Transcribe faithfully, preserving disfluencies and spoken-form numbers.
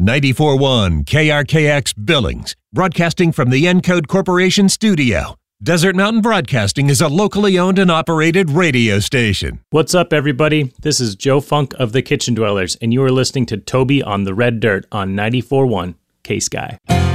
ninety-four point one K R K X Billings, broadcasting from the Encode Corporation studio. Desert Mountain Broadcasting is a locally owned and operated radio station. What's up, everybody? This is Joe Funk of the Kitchen Dwellers, and you are listening to Toby on the Red Dirt on ninety-four point one K-Sky.